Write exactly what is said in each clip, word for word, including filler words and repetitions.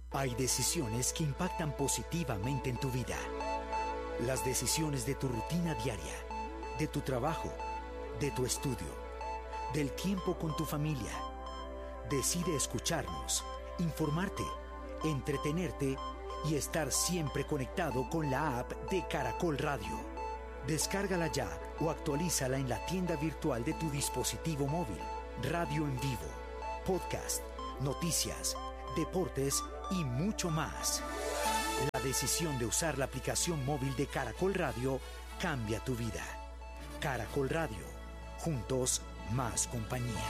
Hay decisiones que impactan positivamente en tu vida. Las decisiones de tu rutina diaria, de tu trabajo, de tu estudio, del tiempo con tu familia. Decide escucharnos, informarte, entretenerte y estar siempre conectado con la app de Caracol Radio. Descárgala ya o actualízala en la tienda virtual de tu dispositivo móvil. Radio en vivo, podcast, noticias, deportes y mucho más. La decisión de usar la aplicación móvil de Caracol Radio cambia tu vida. Caracol Radio, juntos más compañía.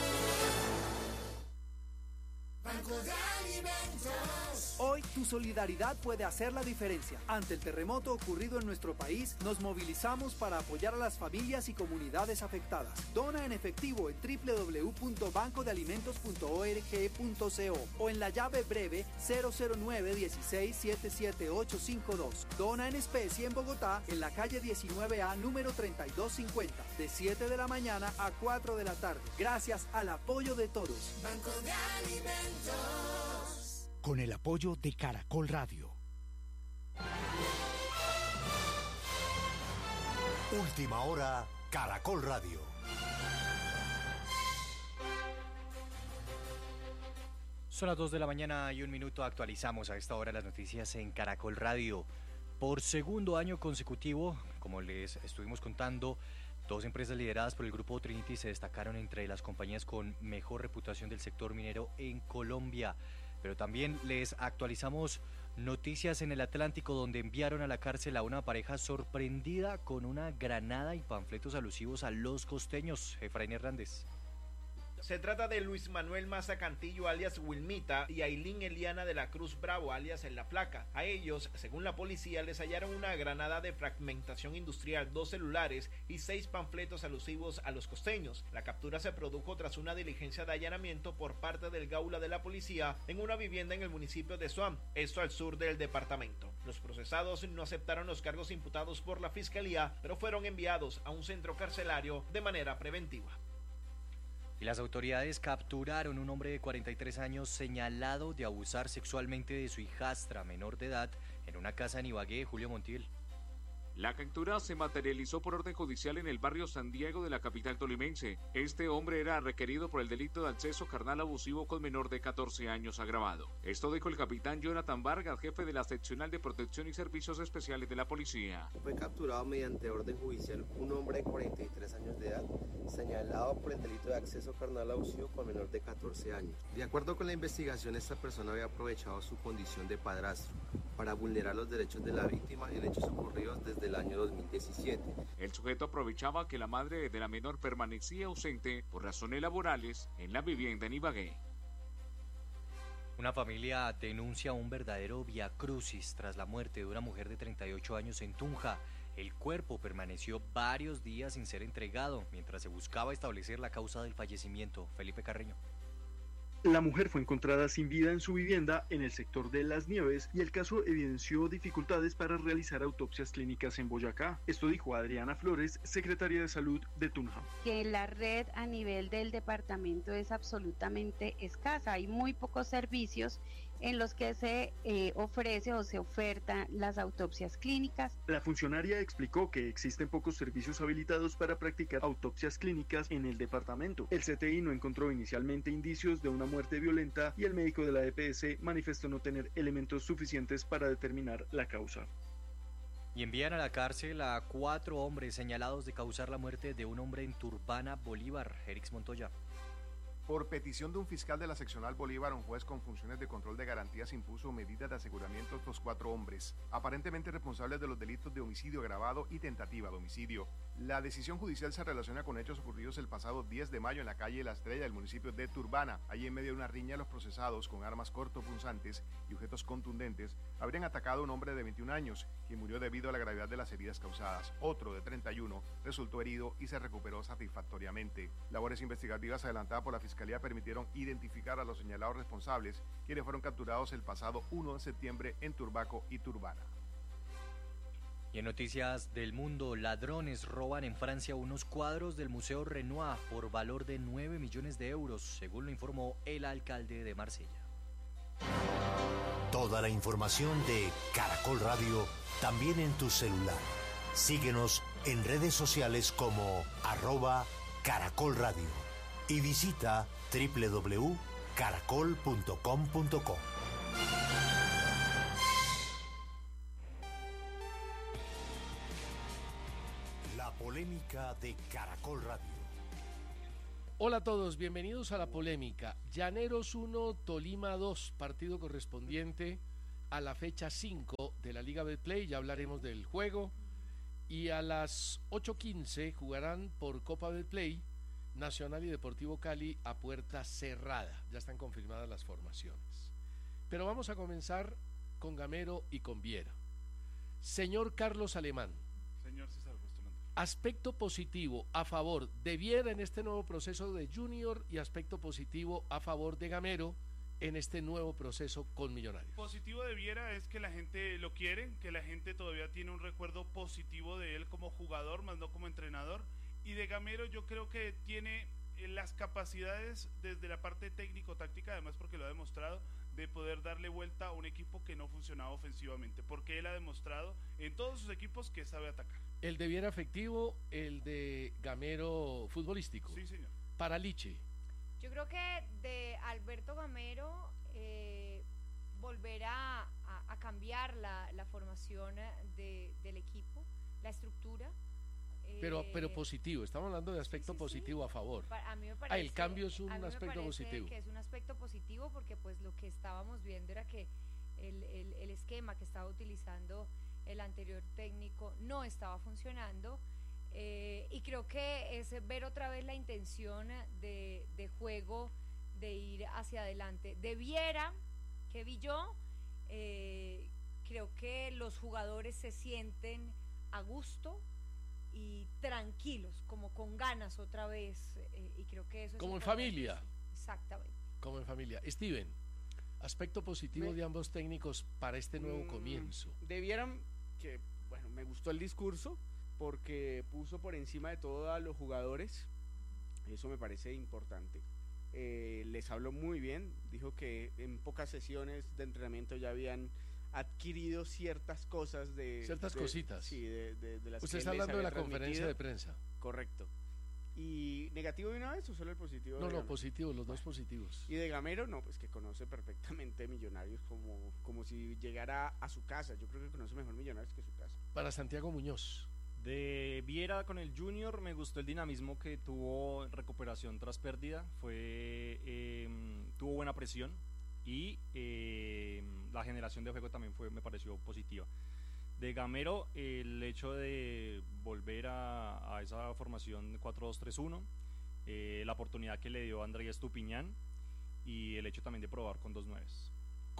Banco de Alimentos. Hoy tu solidaridad puede hacer la diferencia. Ante el terremoto ocurrido en nuestro país, nos movilizamos para apoyar a las familias y comunidades afectadas. Dona en efectivo en doble u doble u doble u punto banco de alimentos punto org punto co o en la llave breve cero cero nueve uno seis siete siete ocho cinco dos. Dona en especie en Bogotá, en la calle diecinueve A, número treinta y dos cincuenta, de siete de la mañana a cuatro de la tarde. Gracias al apoyo de todos. Banco de Alimentos. Con el apoyo de Caracol Radio. Última hora, Caracol Radio. Son las dos de la mañana y un minuto. Actualizamos a esta hora las noticias en Caracol Radio. Por segundo año consecutivo, como les estuvimos contando, dos empresas lideradas por el grupo Trinity se destacaron entre las compañías con mejor reputación del sector minero en Colombia. Pero también les actualizamos noticias en el Atlántico, donde enviaron a la cárcel a una pareja sorprendida con una granada y panfletos alusivos a los costeños. Efraín Hernández. Se trata de Luis Manuel Maza Cantillo, alias Wilmita, y Ailín Eliana de la Cruz Bravo, alias En la Flaca. A ellos, según la policía, les hallaron una granada de fragmentación industrial, dos celulares y seis panfletos alusivos a los costeños. La captura se produjo tras una diligencia de allanamiento por parte del Gaula de la policía en una vivienda en el municipio de Suam, esto al sur del departamento. Los procesados no aceptaron los cargos imputados por la fiscalía, pero fueron enviados a un centro carcelario de manera preventiva. Y las autoridades capturaron un hombre de cuarenta y tres años señalado de abusar sexualmente de su hijastra menor de edad en una casa en Ibagué. Julio Montiel. La captura se materializó por orden judicial en el barrio San Diego de la capital tolimense. Este hombre era requerido por el delito de acceso carnal abusivo con menor de catorce años agravado. Esto dijo el capitán Jonathan Vargas, jefe de la seccional de protección y servicios especiales de la policía. Fue capturado mediante orden judicial un hombre de cuarenta y tres años de edad, señalado por el delito de acceso carnal abusivo con menor de catorce años. De acuerdo con la investigación, esta persona había aprovechado su condición de padrastro para vulnerar los derechos de la víctima en hechos ocurridos desde el año dos mil diecisiete. El sujeto aprovechaba que la madre de la menor permanecía ausente por razones laborales en la vivienda en Ibagué. Una familia denuncia un verdadero viacrucis tras la muerte de una mujer de treinta y ocho años en Tunja. El cuerpo permaneció varios días sin ser entregado mientras se buscaba establecer la causa del fallecimiento. Felipe Carreño. La mujer fue encontrada sin vida en su vivienda en el sector de Las Nieves y el caso evidenció dificultades para realizar autopsias clínicas en Boyacá. Esto dijo Adriana Flores, secretaria de Salud de Tunja. Que la red a nivel del departamento es absolutamente escasa, hay muy pocos servicios en los que se eh, ofrece o se ofertan las autopsias clínicas. La funcionaria explicó que existen pocos servicios habilitados para practicar autopsias clínicas en el departamento. El C T I no encontró inicialmente indicios de una muerte violenta y el médico de la E P S manifestó no tener elementos suficientes para determinar la causa. Y envían a la cárcel a cuatro hombres señalados de causar la muerte de un hombre en Turbana, Bolívar. Erix Montoya. Por petición de un fiscal de la seccional Bolívar, un juez con funciones de control de garantías impuso medidas de aseguramiento a estos cuatro hombres, aparentemente responsables de los delitos de homicidio agravado y tentativa de homicidio. La decisión judicial se relaciona con hechos ocurridos el pasado diez de mayo en la calle La Estrella del municipio de Turbana. Allí, en medio de una riña, los procesados, con armas cortopunzantes y objetos contundentes, habrían atacado a un hombre de veintiún años, quien murió debido a la gravedad de las heridas causadas. Otro, de treinta y uno, resultó herido y se recuperó satisfactoriamente. Labores investigativas adelantadas por la fiscalía permitieron identificar a los señalados responsables, quienes fueron capturados el pasado primero de septiembre en Turbaco y Turbana. Y en noticias del mundo, ladrones roban en Francia unos cuadros del Museo Renoir por valor de nueve millones de euros, según lo informó el alcalde de Marsella. Toda la información de Caracol Radio también en tu celular. Síguenos en redes sociales como arroba Caracol Radio y visita doble u doble u doble u punto caracol punto com punto co. La polémica de Caracol Radio. Hola a todos, bienvenidos a La Polémica. Llaneros uno, Tolima dos, partido correspondiente a la fecha cinco de la Liga Betplay, ya hablaremos del juego. Y a las ocho quince jugarán por Copa Betplay Nacional y Deportivo Cali a puerta cerrada. Ya están confirmadas las formaciones. Pero vamos a comenzar con Gamero y con Viera. Señor Carlos Alemán. Señor César Postulando. Aspecto positivo a favor de Viera en este nuevo proceso de Junior y aspecto positivo a favor de Gamero en este nuevo proceso con Millonarios. Positivo de Viera es que la gente lo quiere, que la gente todavía tiene un recuerdo positivo de él como jugador, más no como entrenador. Y de Gamero yo creo que tiene eh, las capacidades desde la parte técnico-táctica, además porque lo ha demostrado, de poder darle vuelta a un equipo que no funcionaba ofensivamente, porque él ha demostrado en todos sus equipos que sabe atacar. El de Viera efectivo, el de Gamero futbolístico. Sí, señor. Para Liche. Yo creo que de Alberto Gamero eh, volver a, a, a cambiar la, la formación de, del equipo, la estructura. Eh, pero pero positivo, estamos hablando de aspecto sí, sí, positivo sí. a favor. A mí me parece, ah, el cambio es un a mí aspecto me positivo. Que es un aspecto positivo porque pues lo que estábamos viendo era que el, el, el esquema que estaba utilizando el anterior técnico no estaba funcionando. Eh, y creo que es ver otra vez la intención de, de juego, de ir hacia adelante. De Viera, que vi yo, eh, creo que los jugadores se sienten a gusto y tranquilos, como con ganas otra vez, eh, y creo que eso como es en familia. Exactamente. Como en familia. Steven, aspecto positivo me, de ambos técnicos para este nuevo mmm, comienzo. Debieran, que bueno, me gustó el discurso, porque puso por encima de todo a los jugadores, eso me parece importante. Eh, les habló muy bien, dijo que en pocas sesiones de entrenamiento ya habían adquirido ciertas cosas de... Ciertas de, cositas. Sí, de, de, de las Usted que está hablando de la conferencia de prensa. Correcto. ¿Y negativo de una vez o solo el positivo? No, no, positivo, los dos positivos. Y de Gamero, no, pues que conoce perfectamente Millonarios como, como si llegara a su casa. Yo creo que conoce mejor Millonarios que su casa. Para Santiago Muñoz. De Viera con el Junior me gustó el dinamismo que tuvo, recuperación tras pérdida, fue eh, tuvo buena presión y eh, la generación de juego también fue, me pareció positiva. De Gamero, el hecho de volver a, a esa formación cuatro dos tres uno, eh, la oportunidad que le dio Andrés Estupiñán y el hecho también de probar con dos nueves.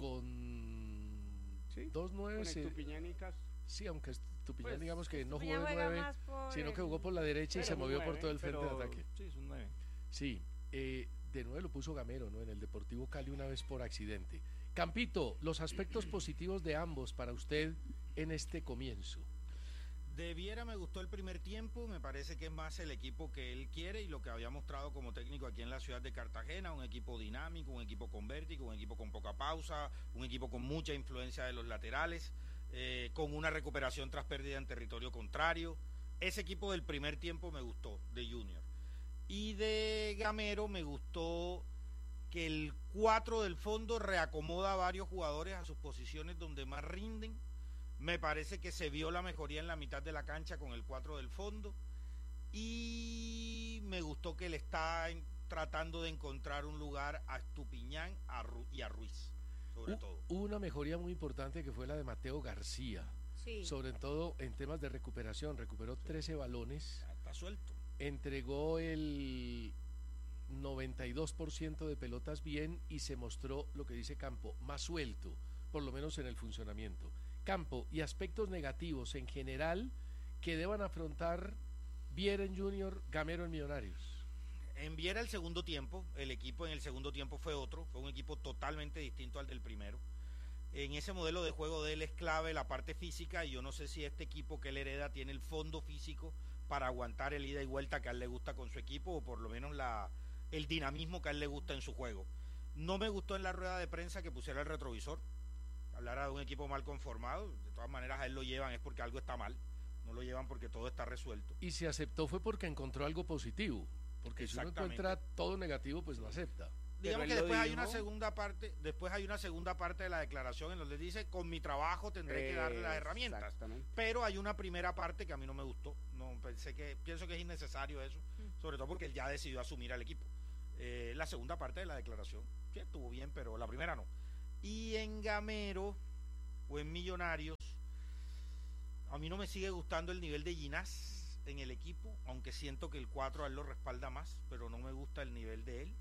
Con ¿Sí? dos nueves. Con Estupiñán y Castro. Sí, aunque Estupiñán pues, digamos que no jugó de nueve, sino que jugó por la derecha pero y se movió nueve, por todo el frente pero, de ataque. Sí, es un nueve. Sí, eh, de nueve lo puso Gamero, ¿no? En el Deportivo Cali una vez por accidente. Campito, los aspectos positivos de ambos para usted en este comienzo. De Viera me gustó el primer tiempo, me parece que es más el equipo que él quiere y lo que había mostrado como técnico aquí en la ciudad de Cartagena, un equipo dinámico, un equipo con vértigo, un equipo con poca pausa, un equipo con mucha influencia de los laterales, eh, con una recuperación tras pérdida en territorio contrario. Ese equipo del primer tiempo me gustó, de Junior. Y de Gamero me gustó que el cuatro del fondo reacomoda a varios jugadores a sus posiciones donde más rinden. Me parece que se vio la mejoría en la mitad de la cancha con el cuatro del fondo y me gustó que le está en, tratando de encontrar un lugar a Estupiñán a Ru, y a Ruiz, sobre uh, todo. Hubo una mejoría muy importante que fue la de Mateo García, sí. Sobre todo en temas de recuperación, recuperó trece balones, ya está suelto. Entregó el noventa y dos por ciento de pelotas bien y se mostró, lo que dice Campo, más suelto, por lo menos en el funcionamiento. Campo, y aspectos negativos en general que deban afrontar Viera en Junior, Gamero en Millonarios. En Viera el segundo tiempo, el equipo en el segundo tiempo fue otro, fue un equipo totalmente distinto al del primero. En ese modelo de juego de él es clave la parte física y yo no sé si este equipo que él hereda tiene el fondo físico para aguantar el ida y vuelta que a él le gusta con su equipo o por lo menos la, el dinamismo que a él le gusta en su juego. No me gustó en la rueda de prensa que pusiera el retrovisor. hablara de un equipo mal conformado. De todas maneras a él lo llevan es porque algo está mal, no lo llevan porque todo está resuelto. Y si aceptó fue porque encontró algo positivo, porque si uno encuentra todo negativo pues lo acepta. Digamos que después hay una segunda parte, después hay una segunda parte de la declaración en donde dice, con mi trabajo tendré que darle las herramientas. Pero hay una primera parte que a mí no me gustó, no pensé que, pienso que es innecesario eso, mm. sobre todo porque él ya decidió asumir al equipo. Eh, la segunda parte de la declaración, que estuvo bien, pero la primera no. Y en Gamero o en Millonarios, a mí no me sigue gustando el nivel de Ginás en el equipo, aunque siento que el cuatro a él lo respalda más, pero no me gusta el nivel de él.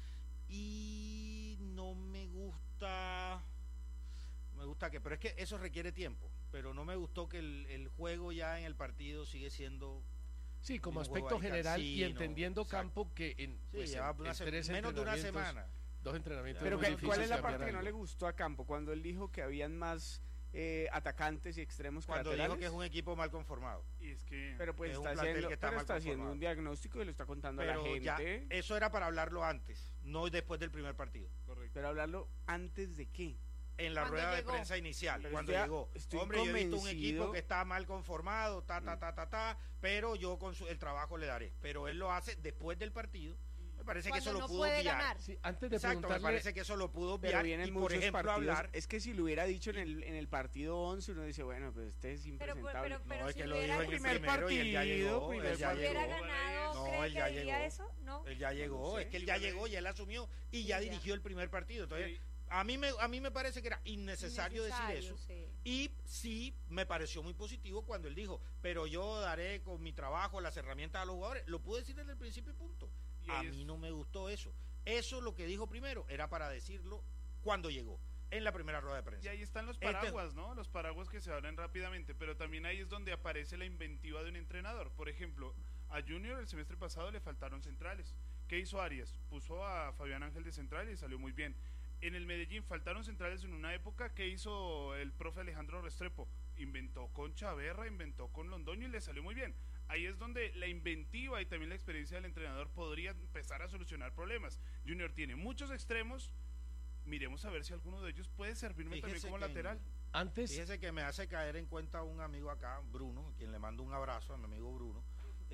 Y no me gusta, me gusta que, pero es que eso requiere tiempo, pero no me gustó que el, el juego ya en el partido sigue siendo... Sí, como aspecto general cansino, y entendiendo exacto. Campo que en, sí, pues, en, en se, tres menos de una semana. Dos entrenamientos. Pero que, ¿cuál es la parte algo. que no le gustó a Campo? Cuando él dijo que habían más eh, atacantes y extremos cuando laterales. Dijo que es un equipo mal conformado. Y es que pero pues es está, un haciendo, que está, pero mal está haciendo un diagnóstico y lo está contando pero a la gente. Ya, eso era para hablarlo antes, no después del primer partido. Correcto. Pero hablarlo antes de qué? En la rueda llegó? de prensa inicial, pero cuando estoy, llegó. Estoy Hombre, convencido. yo he visto un equipo que está mal conformado, ta, ta, ta, ta, ta, pero yo con su, el trabajo le daré. Pero él lo hace después del partido. Me parece cuando que eso no lo pudo obviar. Sí, antes de Exacto, me parece que eso lo pudo obviar. Y por ejemplo, partidos, hablar. Es que si lo hubiera dicho en el, en el partido once, uno dice, bueno, pues este es impresentable. Pero, pero, pero no, es si que lo dijo en el primer partido, y él ya llegó. Primer Él ya hubiera llegó. ganado, no, ¿cree él ya que llegó. Eso? ¿No? Él ya llegó, no sé. Es que él ya llegó y él asumió y ya sí, dirigió ya. el primer partido. Entonces, sí. a mí me a mí me parece que era innecesario, innecesario decir eso. Sí. Y sí me pareció muy positivo cuando él dijo, pero yo daré con mi trabajo las herramientas a los jugadores. Lo pude decir desde el principio y punto. Y a mí es... no me gustó eso. Eso lo que dijo primero era para decirlo cuando llegó, en la primera rueda de prensa. Y ahí están los paraguas, este... ¿no? Los paraguas que se abren rápidamente, pero también ahí es donde aparece la inventiva de un entrenador. Por ejemplo, a Junior el semestre pasado le faltaron centrales. ¿Qué hizo Arias? Puso a Fabián Ángel de central y salió muy bien. En el Medellín faltaron centrales en una época. ¿Qué hizo el profe Alejandro Restrepo? Inventó con Chaverra, inventó con Londoño y le salió muy bien. Ahí es donde la inventiva y también la experiencia del entrenador podría empezar a solucionar problemas. Junior tiene muchos extremos, miremos a ver si alguno de ellos puede servirme Fíjese también como lateral. Antes Fíjese que me hace caer en cuenta un amigo acá, Bruno, a quien le mando un abrazo, a mi amigo Bruno.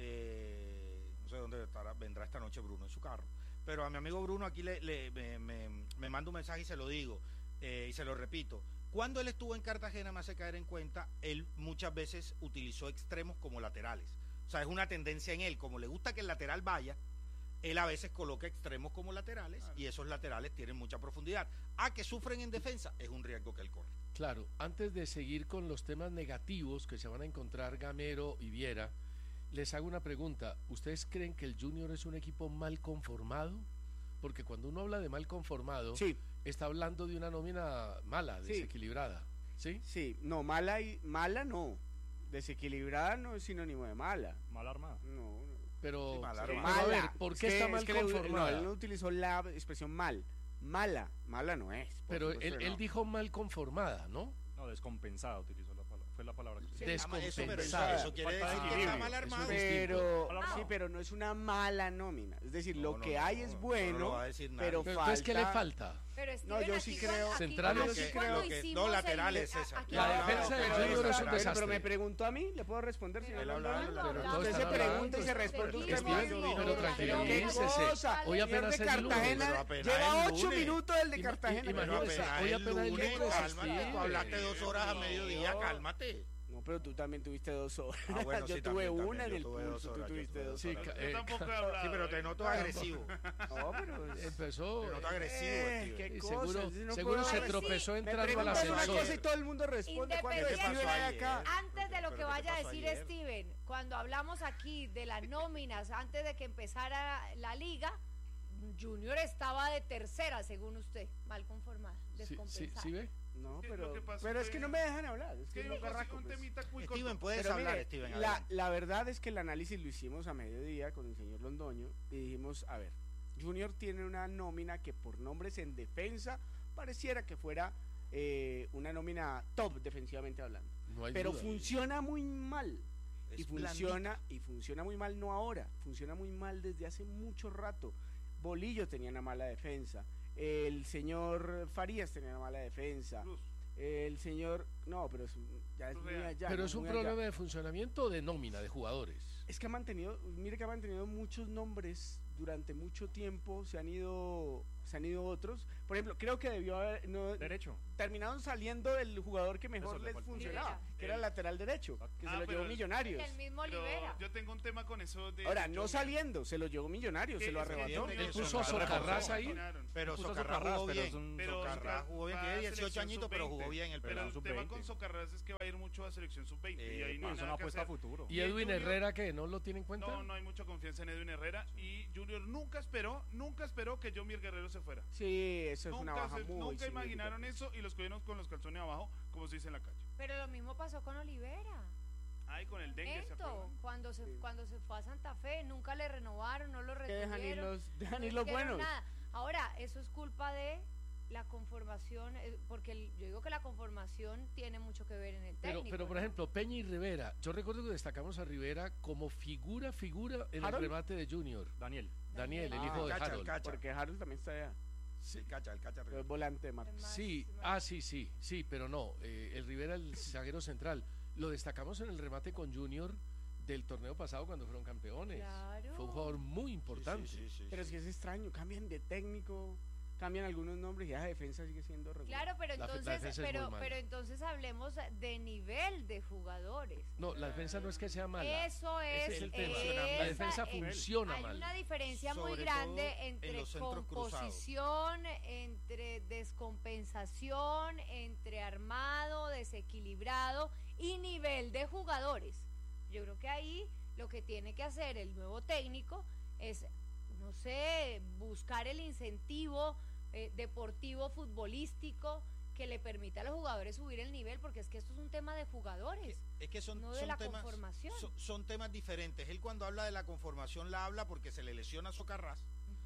Eh, no sé dónde estará, vendrá esta noche Bruno en su carro. Pero a mi amigo Bruno aquí le, le, me, me, me manda un mensaje y se lo digo, eh, y se lo repito. Cuando él estuvo en Cartagena, me hace caer en cuenta, él muchas veces utilizó extremos como laterales. O sea, es una tendencia en él, como le gusta que el lateral vaya, él a veces coloca extremos como laterales claro. y esos laterales tienen mucha profundidad. A que sufren en defensa es un riesgo que él corre. Claro, antes de seguir con los temas negativos que se van a encontrar Gamero y Viera, les hago una pregunta. ¿Ustedes creen que el Junior es un equipo mal conformado? Porque cuando uno habla de mal conformado, sí. está hablando de una nómina mala, desequilibrada. ¿Sí? Sí, no, mala y mala no. Desequilibrada no es sinónimo de mala. Mal armada. No, no. Pero, sí, mala, pero a ver, ¿por qué es que, está mal conformada? No, él no utilizó la expresión mal. Mala, mala no es. Pero él, él dijo mal conformada, ¿no? No, descompensada utilizó la palabra. Fue la palabra que sí, descompensada. Eso, eso quiere decir que está mal armado. Pero, sí, pero no es una mala nómina. Es decir, no, lo no, que no, hay no, es no, bueno, no lo decir pero, pero falta... entonces, ¿qué le falta? Pero Steven, no, yo sí creo... Centrales. Yo sí creo que... No, laterales, el, esa. La defensa del Junior es un desastre. Pero me preguntó a mí, ¿le puedo responder? Pero, si usted se pregunta y se responde usted mismo. Pero tranquilícese. Hoy apenas es el lunes. Lleva ocho minutos el de Cartagena. Imagínese, hoy apenas es el lunes. Tú hablaste dos horas a mediodía, cálmate. No, pero tú también tuviste dos horas. Ah, bueno, yo sí, tuve también, una también, en el pulso, tú tuviste dos sí, horas. eh, yo tampoco he hablado. Sí, pero te noto agresivo. No, pero empezó. Te noto agresivo, eh, tío. ¿Qué seguro cosas? No seguro se sí, tropezó entrando al una ascensor. cosa y todo el mundo responde cuando Steven hay acá. Antes de lo que vaya a decir ayer? Steven, cuando hablamos aquí de las nóminas, antes de que empezara la liga, Junior estaba de tercera, según usted, mal conformada, descompensada. ¿Sí, sí, sí ve? No, ¿Qué pero, es pero fue... es que no me dejan hablar. Es que ¿Qué no dijo carraco, un pues. temita muy Steven, corto? puedes pero hablar, mire, Steven. La, la verdad es que el análisis lo hicimos a mediodía con el señor Londoño y dijimos, a ver, Junior tiene una nómina que por nombres en defensa pareciera que fuera eh, una nómina top defensivamente hablando. No hay pero duda. funciona muy mal. Es y funciona y funciona muy mal no ahora, funciona muy mal desde hace mucho rato. Bolillo tenía una mala defensa, el señor Farías tenía una mala defensa, El señor, no, pero es, un- ya es muy allá. Pero no, es un muy problema allá. de funcionamiento o de nómina de jugadores. Es que ha mantenido, mire que ha mantenido muchos nombres durante mucho tiempo, se han ido, se han ido otros. Por ejemplo, creo que debió haber, no, Derecho. terminaron saliendo el jugador que mejor Eso le les faltó. funcionaba, Libera. que era el lateral derecho, que Ah, se lo pero llevó el- Millonarios. El mismo Pero Libera. yo tengo un tema con eso de... Ahora, de no John- saliendo, se lo llevó Millonarios, ¿Qué? se lo Es que arrebató. yo Él digo, puso a Socarrás Socarrás ahí. ganaron. Pero Puso Socarrás Socarrás, jugó pero bien. es un- Pero Socarrás jugó bien, va tiene a dieciocho selección añitos, pero sub veinte. jugó bien el Pero pelado. el sub tema veinte. con Socarrás es que va a ir mucho a selección sub veinte y Eh, ahí no hay es nada una que apuesta a hacer. futuro. ¿Y Edwin Junior- Herrera que no lo tiene en cuenta? No, no hay mucha confianza en Edwin Herrera y Junior nunca esperó, nunca esperó que Jomir Guerrero se fuera. Sí, eso es una Nunca, baja se- muy nunca imaginaron significativa. eso y los cogieron con los calzones abajo, como se dice en la calle. Pero lo mismo pasó con Olivera. Ay, con el dengue, ¿se Ento, acuerdan? cuando se, cuando se fue a Santa Fe, nunca le renovaron, no lo Que dejan ir retuvieron. los, dejan no ir los hicieron buenos. nada. Ahora, eso es culpa de la conformación, eh, porque el- yo digo que la conformación tiene mucho que ver en el Pero, técnico. pero por ¿no? ejemplo, Peña y Rivera, yo recuerdo que destacamos a Rivera como figura, figura en ¿Harold? el remate de Junior. Daniel. Daniel, el Ah, hijo de Cacha, el Harold. Cacha. Porque Harold también está allá. Sí, cacha, el cacha El arriba. volante de Marta. Más- Sí, más- ah, sí, sí, sí, pero no, eh, el Rivera, el zaguero central, lo destacamos en el remate con Junior del torneo pasado cuando fueron campeones. Claro. Fue un jugador muy importante. Sí, sí, sí, sí, Pero es sí. que es extraño, cambian de técnico, cambian algunos nombres y esa defensa sigue siendo regular. Claro, pero La fe- la entonces, defensa es muy pero, mala. pero entonces hablemos de nivel de jugadores. No, la defensa no es que sea mala. Eso es, Ese es el tema. esa- La defensa eh, funciona hay mal. una diferencia muy Sobre grande todo en entre los centros composición, entre descompensación, entre armado, desequilibrado y nivel de jugadores. Yo creo que ahí lo que tiene que hacer el nuevo técnico es, no sé, buscar el incentivo eh, deportivo, futbolístico, que le permita a los jugadores subir el nivel, porque es que esto es un tema de jugadores, Es que son, no de son la temas, conformación. son, son temas diferentes. Él cuando habla de la conformación la habla porque se le lesiona Socarrás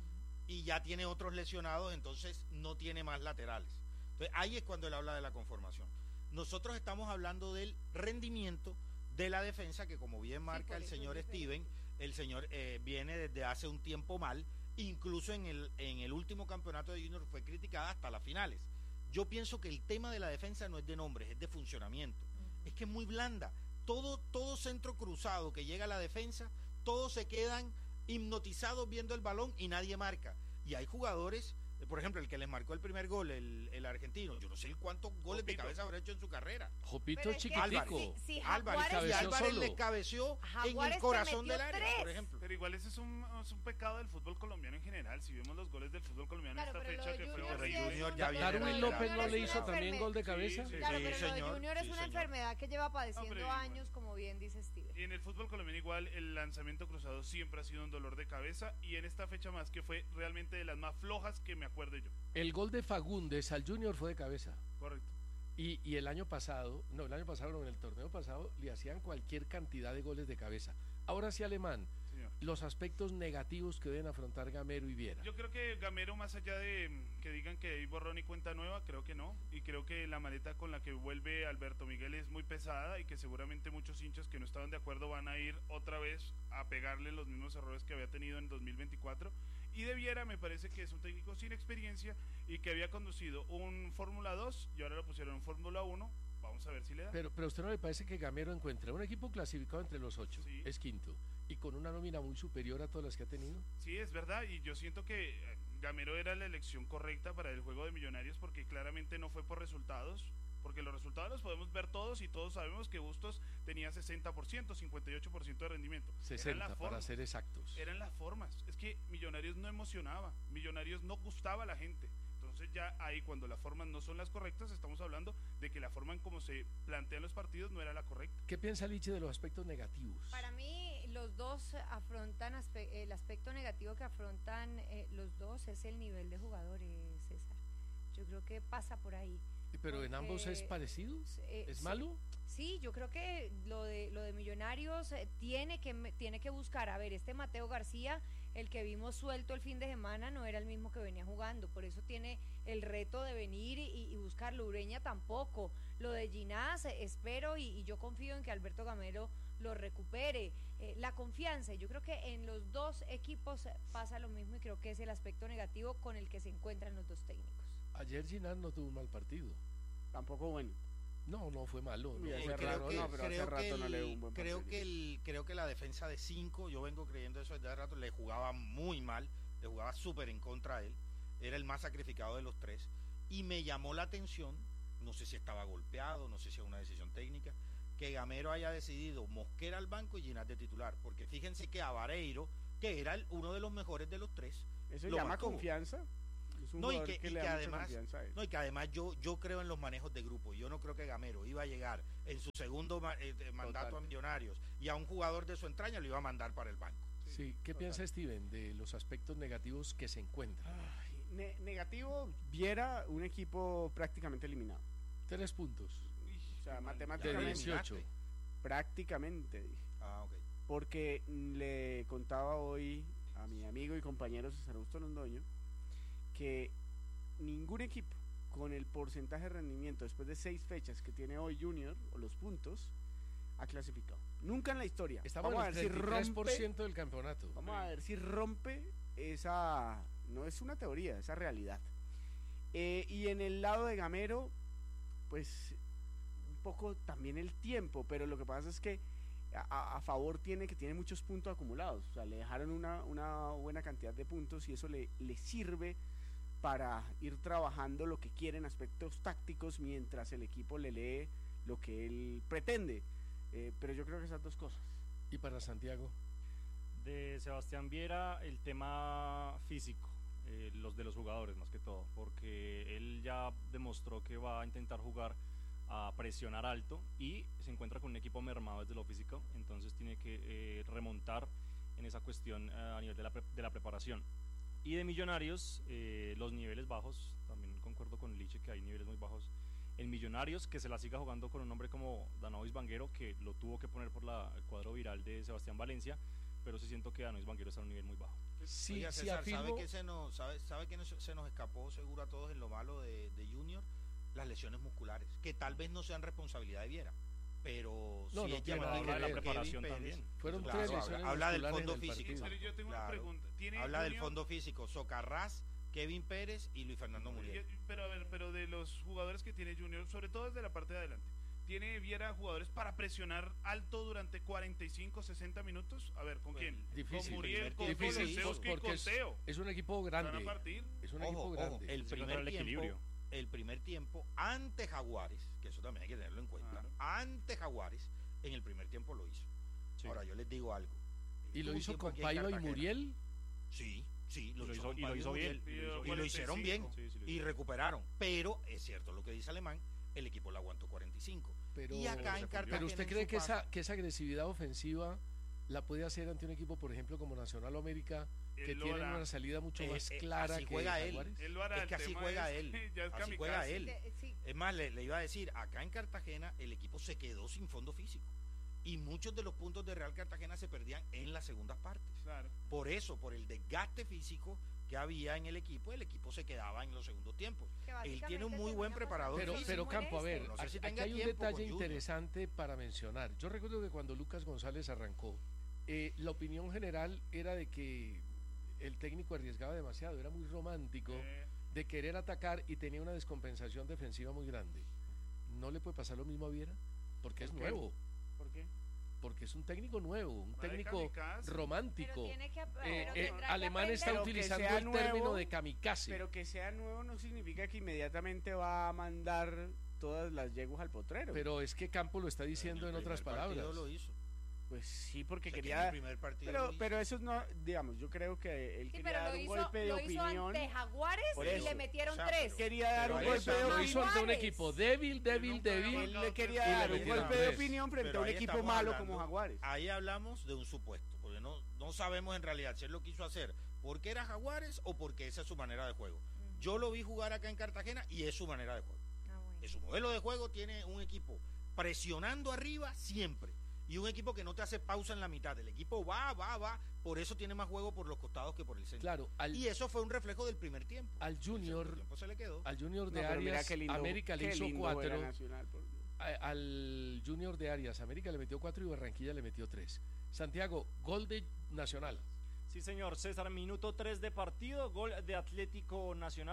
y ya tiene otros lesionados, entonces no tiene más laterales. Entonces ahí es cuando él habla de la conformación. Nosotros estamos hablando del rendimiento de la defensa, que como bien marca por el eso señor es diferente. Steven, el señor eh, viene desde hace un tiempo mal, incluso en el, en el último campeonato de Junior fue criticada hasta las finales. Yo pienso que el tema de la defensa no es de nombres, es de funcionamiento. Es que es muy blanda. Todo, todo centro cruzado que llega a la defensa, todos se quedan hipnotizados viendo el balón y nadie marca. Y hay jugadores, eh, por ejemplo, el que les marcó el primer gol, el, el argentino, yo no sé cuántos goles de Jopito. cabeza habrá hecho en su carrera. Jopito Pero es es que chiquitico. si- si Álvarez, Jaguares- y Cabeció Álvarez solo. le cabeció en Jaguares el te corazón metió del área, tres. por ejemplo. Pero igual ese es un, es un pecado del fútbol colombiano en general. Si vemos los goles del fútbol colombiano Claro, en esta pero lo fecha de que fue Junior Pero sí horrible. es Junior una- ya viene Darwin de López verdad. no le es hizo una también gol de cabeza. Sí, Claro, Sí, pero lo de señor, Junior es sí, una señor. enfermedad que lleva padeciendo Hombre, igual. años, como bien dice Steven. Y en el fútbol colombiano igual el lanzamiento cruzado siempre ha sido un dolor de cabeza y en esta fecha más que fue realmente de las más flojas que me acuerde yo. El gol de Fagundes al Junior fue de cabeza. Correcto. Y, y el año pasado, no, el año pasado, no, en el torneo pasado, le hacían cualquier cantidad de goles de cabeza. Ahora sí, Alemán, Señor. los aspectos negativos que deben afrontar Gamero y Viera. Yo creo que Gamero, más allá de mm, que digan que hay borrón y cuenta nueva, creo que no. Y creo que la maleta con la que vuelve Alberto Miguel es muy pesada y que seguramente muchos hinchas que no estaban de acuerdo van a ir otra vez a pegarle los mismos errores que había tenido en dos mil veinticuatro. Y de Viera me parece que es un técnico sin experiencia y que había conducido un Fórmula dos y ahora lo pusieron en Fórmula uno. Vamos a ver si le da. Pero, pero a usted no le parece que Gamero encuentra un equipo clasificado entre los ocho, Sí. es quinto, y con una nómina muy superior a todas las que ha tenido. Sí, es verdad, y yo siento que eh, Gamero era la elección correcta para el juego de Millonarios porque claramente no fue por resultados, porque los resultados los podemos ver todos y todos sabemos que Bustos tenía sesenta por ciento, cincuenta y ocho por ciento de rendimiento. Eran sesenta las para formas, ser exactos. eran las formas, es que Millonarios no emocionaba, Millonarios no gustaba a la gente. Entonces ya ahí cuando las formas no son las correctas, estamos hablando de que la forma en cómo se plantean los partidos no era la correcta. ¿Qué piensa Liche de los aspectos negativos? Para mí, los dos afrontan, aspe- el aspecto negativo que afrontan eh, los dos es el nivel de jugadores, César. Yo creo que pasa por ahí. Pero en ambos es porque, parecido, eh, ¿es sí. malo? Sí, yo creo que lo de lo de Millonarios eh, tiene que me- tiene que buscar, a ver, este Mateo García, el que vimos suelto el fin de semana, no era el mismo que venía jugando, por eso tiene el reto de venir y, y buscarlo. Ureña tampoco. Lo de Ginás, eh, espero y, y yo confío en que Alberto Gamero lo recupere. Eh, la confianza, yo creo que en los dos equipos pasa lo mismo y creo que es el aspecto negativo con el que se encuentran los dos técnicos. Ayer Ginás no tuvo un mal partido. tampoco bueno. No, no fue malo. No, Y hace Eh, creo rato, que, no, pero hace creo que rato no el- le dio un buen creo partido. que el creo que la defensa de cinco, yo vengo creyendo eso desde hace rato, le jugaba muy mal, le jugaba súper en contra a él, era el más sacrificado de los tres, y me llamó la atención, no sé si estaba golpeado, no sé si es una decisión técnica, que Gamero haya decidido Mosquera al banco y Ginás de titular, porque fíjense que a Vareiro, que era el- uno de los mejores de los tres, Eso lo llama mantuvo. confianza. Es un No, y jugador que, que y le que da mucha además, confianza a él. no, y que además yo, yo creo en los manejos de grupo. Yo no creo que Gamero iba a llegar en su segundo ma- eh, eh, mandato Total. a Millonarios y a un jugador de su entraña lo iba a mandar para el banco. Sí, ¿qué piensa Steven de los aspectos negativos que se encuentran? Ne- negativo, Viera un equipo prácticamente eliminado. Tres puntos. O sea, De matemáticamente. dieciocho. Prácticamente, dije. Ah, ok. Porque mm, le contaba hoy a mi amigo y compañero César Augusto Londoño que ningún equipo con el porcentaje de rendimiento después de seis fechas que tiene hoy Junior, o los puntos, ha clasificado. Nunca en la historia. Estamos Vamos a en ver el si treinta y tres por rompe. ciento del campeonato. Vamos a ver si rompe esa. No es una teoría, esa realidad. Eh, y en el lado de Gamero, pues un poco también el tiempo, pero lo que pasa es que a, a favor tiene que tiene muchos puntos acumulados. O sea, le dejaron una, una buena cantidad de puntos y eso le, le sirve para ir trabajando lo que quiere en aspectos tácticos mientras el equipo le lee lo que él pretende. Eh, pero yo creo que esas dos cosas. ¿Y para Santiago? De Sebastián Viera, el tema físico, eh, los de los jugadores más que todo, porque él ya demostró que va a intentar jugar a presionar alto y se encuentra con un equipo mermado desde lo físico, entonces tiene que eh, remontar en esa cuestión eh, a nivel de la, pre- de la preparación. Y de Millonarios, eh, los niveles bajos, también concuerdo con Liche que hay niveles muy bajos en Millonarios, que se la siga jugando con un hombre como Danovis Banguero, que lo tuvo que poner por la, el cuadro viral de Sebastián Valencia, pero sí siento que Danovis Banguero está a un nivel muy bajo. Sí, Oiga, sí, César, afirmo- ¿sabe que se nos sabe, sabe que nos- se nos escapó seguro a todos en lo malo de, de Junior? Las lesiones musculares, que tal vez no sean responsabilidad de Viera, pero No, sí no es tiene llamativo nada que que ver. Kevin preparación Pérez- también. Fueron Claro, tres habla- lesiones habla del musculares fondo en el físico. partido. Pero yo tengo una Claro. pregunta. ¿Tiene Habla del Junior- fondo físico, Socarrás, Kevin Pérez y Luis Fernando Muriel. Yo- Pero a ver, pero de los jugadores que tiene Junior, sobre todo desde la parte de adelante, ¿tiene Viera jugadores para presionar alto durante cuarenta y cinco, sesenta minutos? A ver, ¿con quién? Difícil. Con Muriel, con Difícil, Kulusevski, porque con es, Teo. es un equipo grande. Van a partir. Es un Ojo, equipo ojo, grande. el Se primer encuentra el tiempo, equilibrio. el primer tiempo ante Jaguares, que eso también hay que tenerlo en cuenta, ante Jaguares, en el primer tiempo lo hizo. Sí. Ahora yo les digo algo. ¿Y lo Tuvo un hizo tiempo con aquí en Paiva y Cartagena. Muriel? Sí, sí, lo, Y lo hizo, hizo- con y lo Pablo hizo bien, Muriel, y lo hizo y lo hicieron bien Sí, sí, lo y hizo. recuperaron. Pero es cierto lo que dice Alemán, el equipo lo aguantó cuarenta y cinco. Pero, y acá en Cartagena. pero usted en cree su que paso- esa, que esa agresividad ofensiva la puede hacer ante un equipo, por ejemplo, como Nacional o América, que Él lo tienen hará. una salida mucho Eh, más eh, clara así que juega él. Jaguares? Él lo hará, Es el que así tema juega es él. que ya es Así juega kamikaze. él. De- sí. Es más, le, le iba a decir, acá en Cartagena el equipo se quedó sin fondo físico. Y muchos de los puntos de Real Cartagena se perdían en las segundas partes. Claro. Por eso, por el desgaste físico que había en el equipo, el equipo se quedaba en los segundos tiempos. Que Él tiene un básicamente muy buen termina preparador Pero, físico. pero Campo, a ver, No sé si aquí, aquí tenga hay un tiempo con detalle Junior. interesante para mencionar. Yo recuerdo que cuando Lucas González arrancó, eh, la opinión general era de que el técnico arriesgaba demasiado, era muy romántico Eh, de querer atacar y tenía una descompensación defensiva muy grande. ¿No le puede pasar lo mismo a Viera? Porque es ¿Por qué? nuevo, ¿Por qué? porque es un técnico nuevo, un Va de técnico kamikaze. romántico. Pero tiene que, Eh, pero eh, tendrá que Alemán está aprender. que utilizando sea el nuevo, término de kamikaze. Pero que sea nuevo no significa que inmediatamente va a mandar todas las yeguas al potrero. Pero es que Campo lo está diciendo en, el otras primer partido palabras. lo hizo. Pues sí, porque O sea, que quería. en el primer partido lo Pero, hizo. pero eso no, digamos, yo creo que él Sí, quería pero dar lo un hizo, golpe de lo hizo opinión. ante Jaguares Por y eso. le metieron O sea, tres. Quería dar Pero un eso, golpe de Lo opinión. hizo ante un Jaguares. equipo débil, débil, nunca débil. había Él No, le quería y le dar un metieron golpe de tres. opinión frente Pero a un ahí equipo estamos malo hablando- como Jaguares. Ahí hablamos de un supuesto, porque no, no sabemos en realidad si él lo quiso hacer porque era Jaguares o porque esa es su manera de juego. Yo lo vi jugar acá en Cartagena y es su manera de juego. Ah, bueno. En su modelo de juego tiene un equipo presionando arriba siempre y un equipo que no te hace pausa en la mitad. El equipo va, va, va, por eso tiene más juego por los costados que por el centro. Claro, al, Y eso fue un reflejo del primer tiempo. al El segundo Junior, tiempo se le quedó. al Junior No, de pero mira Arias, qué lindo- América le qué hizo lindo cuatro. era Nacional, por Dios. a- Al Junior de Arias, América le metió cuatro y Barranquilla le metió tres. Santiago, gol de Nacional. Sí, señor. César, minuto tres de partido, gol de Atlético Nacional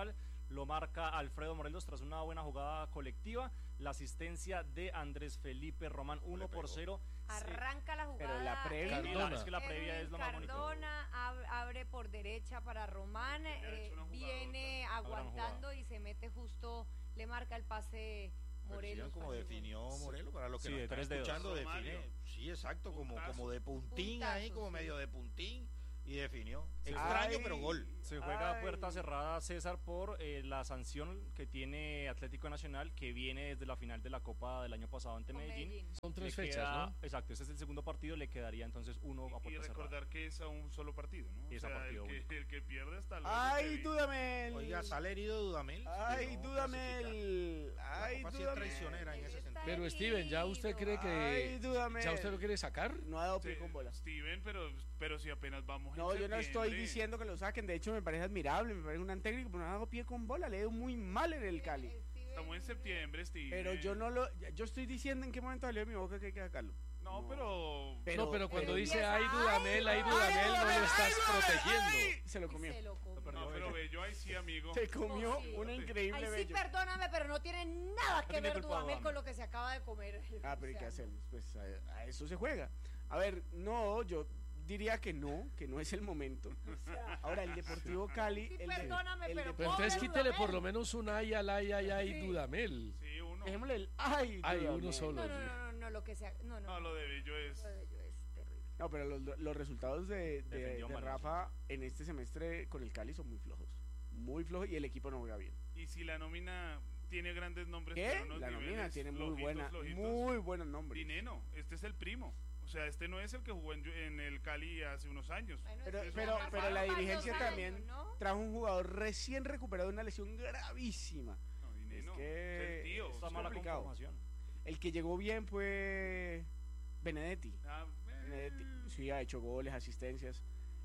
lo marca Alfredo Morelos tras una buena jugada colectiva. La asistencia de Andrés Felipe Román, uno por cero. Arranca la jugada. Pero la previa, Cardona. Es que la previa es lo más bonito. Cardona ab- abre por derecha para Román, eh, viene aguantando y se mete justo, le marca el pase Morelos. Como definió Morelos, para los que Sí, nos de están tres dedos. escuchando, Romario. define, sí, exacto, como, Puntazo. como de puntín Puntazo, ahí, como sí. medio de puntín, y definió. Se Extraño, juega- pero gol. Se juega a Ay. puerta cerrada, César, por eh, la sanción que tiene Atlético Nacional, que viene desde la final de la Copa del año pasado ante Con Medellín. Medellín. Son tres Le fechas, queda- ¿no? Exacto, este es el segundo partido, le quedaría entonces uno a Y puerta cerrada. recordar que es a un solo partido, ¿no? Y es a o sea, partido el, único. que, el que pierde hasta luego. ¡Ay, Kevin. Dudamel! Oiga, sale herido Dudamel. ¡Ay, No, Dudamel! La ¡Ay, Copa sí es Dudamel! traicionera en ese sentido. Pero Steven, ¿ya usted cree que Ay, Dudamel. ya usted lo quiere sacar? No ha dado pie Sí, con bola. Steven, pero, pero si apenas vamos No, en yo no estoy septiembre. diciendo que lo saquen. De hecho, me parece admirable, me parece un gran técnico, pero no ha dado pie con bola. Le ha ido muy mal en el Cali. Estamos en septiembre, Steven. Pero yo no lo. Yo estoy diciendo en qué momento salió de mi boca que hay que sacarlo. No, pero... no, pero cuando pero dice empieza, ay Dudamel, ay ay, Dudamel, no ay, lo estás ay, protegiendo. ay, se lo comió. Se lo comió. No, pero Bello, ahí sí, amigo. Se comió Oh, sí. una increíble Ay, sí, Bello. perdóname, pero no tiene nada que tiene ver culpa Dudamel Dudamel. con lo que se acaba de comer. Ah, pero ¿y O qué sea, hacemos? Pues a, a eso se juega. A ver, no, yo diría que no, que no es el momento. Ahora, el Deportivo Cali. Sí, el de- perdóname, el pero de- Pero entonces Pobre quítele por Dudamel. lo menos un ay al ay ay ay Sí. Dudamel. Sí, uno. Dejémosle el ay. Ay, Dudamel. uno solo. No, no, no, no, no, lo que sea. No, no. No, lo de Bello es... Lo de Bello es terrible. No, pero los, los resultados de, de- Defendió de mal. Rafa en este semestre con el Cali son muy flojos. Muy flojos y el equipo no juega bien. Y si la nómina tiene grandes nombres, ¿Qué? pero unos La nómina niveles tiene muy flojitos, buena, flojitos. muy buenos nombres. Dineno, este es el primo. O sea, este no es el que jugó en, en el Cali hace unos años. Bueno, Pero, sí, pero, ya pero pasaron la varios dirigencia años, también ¿no? trajo un jugador recién recuperado de una lesión gravísima. No, Dineno, Es que es el tío. Esta es mala complicado. conformación. El que llegó bien fue Benedetti. Ah, eh, Benedetti sí ha hecho goles, asistencias,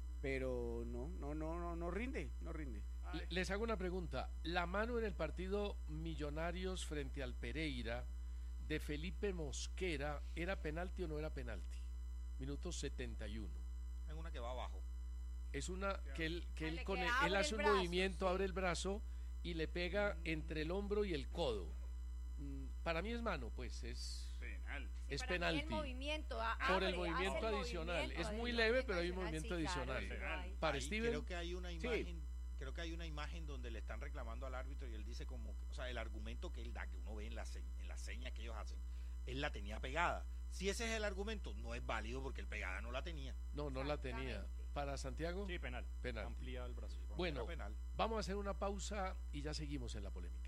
pero no, no, no, no, no rinde, no rinde. ay, Le- Les hago una pregunta. La mano en el partido Millonarios frente al Pereira de Felipe Mosquera, ¿era penalti o no era penalti? Minuto setenta y uno. Es una que va abajo. Es una que él, que él, Vale, con que el- abre él el hace un brazo, movimiento, sí. abre el brazo y le pega entre el hombro y el codo. Mm, Para mí es mano, pues es, penal. Sí, es para mí penalti. el movimiento, a- Por el abre, movimiento hace el adicional. movimiento, Es el muy leve, pero hay un movimiento movimiento sí, claro, adicional. sí, hay. Para Ahí Steven, creo que hay una Sí. imagen, creo que hay una imagen donde le están reclamando al árbitro y él dice como, que- o sea, el argumento que él da, que uno ve en la se- en la seña que ellos hacen, él la tenía pegada. Si ese es el argumento, no es válido porque el pegada no la tenía. no, no la tenía. Exactamente. Para Santiago, Sí, penal. penalti. Amplía el brazo. Bueno, Era penal. vamos a hacer una pausa y ya seguimos en la polémica.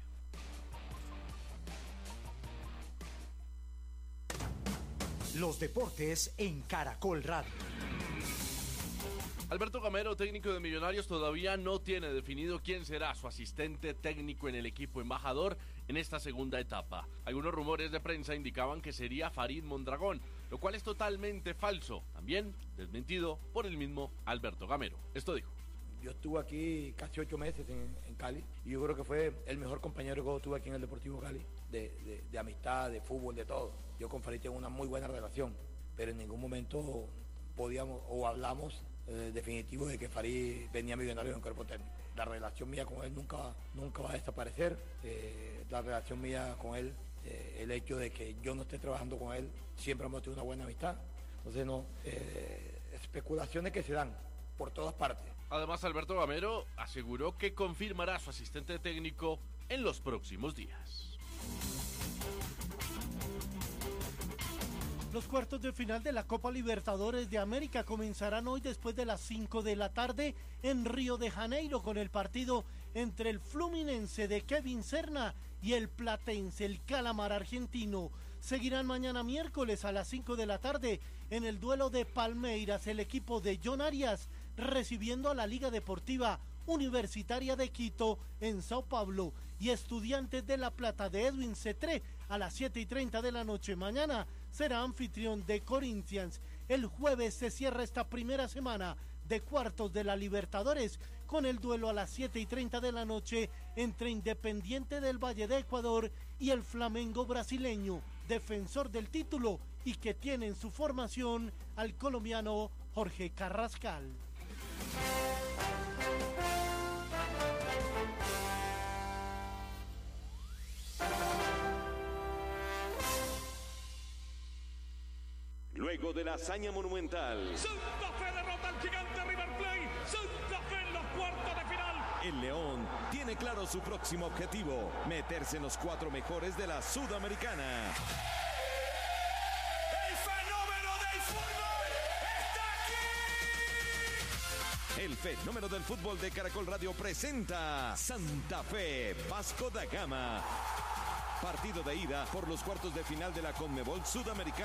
Los deportes en Caracol Radio. Alberto Gamero, técnico de Millonarios, todavía no tiene definido quién será su asistente técnico en el equipo embajador en esta segunda etapa. Algunos rumores de prensa indicaban que sería Farid Mondragón, lo cual es totalmente falso, también desmentido por el mismo Alberto Gamero. Esto dijo. Yo estuve aquí casi ocho meses en, en Cali y yo creo que fue el mejor compañero que yo tuve aquí en el Deportivo Cali, de, de, de amistad, de fútbol, de todo. Yo con Farid tengo una muy buena relación, pero en ningún momento podíamos o hablamos eh, definitivo de que Farid venía millonario en el cuerpo técnico. La relación mía con él nunca, nunca va a desaparecer. Eh, la relación mía con él, eh, el hecho de que yo no esté trabajando con él, siempre hemos tenido una buena amistad. Entonces, no, eh, especulaciones que se dan por todas partes. Además, Alberto Gamero aseguró que confirmará a su asistente técnico en los próximos días. Los cuartos de final de la Copa Libertadores de América comenzarán hoy después de las cinco de la tarde en Río de Janeiro con el partido entre el Fluminense de Kevin Serna y el Platense, el Calamar argentino. Seguirán mañana miércoles a las cinco de la tarde en el duelo de Palmeiras, el equipo de John Arias recibiendo a la Liga Deportiva Universitaria de Quito en Sao Paulo y Estudiantes de La Plata de Edwin Cetré a las siete y treinta de la noche. Mañana será anfitrión de Corinthians. El jueves se cierra esta primera semana de cuartos de la Libertadores con el duelo a las siete y treinta de la noche entre Independiente del Valle de Ecuador y el Flamengo brasileño, defensor del título y que tiene en su formación al colombiano Jorge Carrascal. Luego de la hazaña monumental, Santa Fe derrota al gigante River Plate. Santa Fe en los cuartos de final. el León tiene claro su próximo objetivo, meterse en los cuatro mejores de la Sudamericana. El fenómeno del fútbol está aquí. El fenómeno del fútbol de Caracol Radio presenta Santa Fe, Vasco da Gama. Partido de ida por los cuartos de final de la Conmebol Sudamericana.